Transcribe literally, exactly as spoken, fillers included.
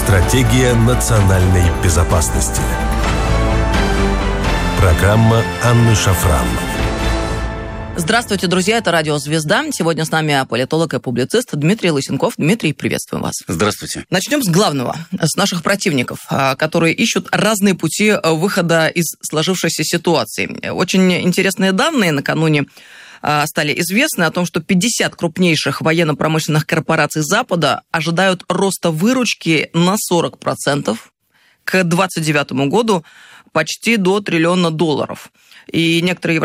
Стратегия национальной безопасности. Программа Анны Шафран. Здравствуйте, друзья, это Радио Звезда. Сегодня с нами политолог и публицист Дмитрий Лысенков. Дмитрий, приветствуем вас. Здравствуйте. Начнем с главного, с наших противников, которые ищут разные пути выхода из сложившейся ситуации. Очень интересные данные накануне стали известны о том, что пятьдесят крупнейших военно-промышленных корпораций Запада ожидают роста выручки на сорок процентов к двадцать девятому году, почти до триллиона долларов. И некоторые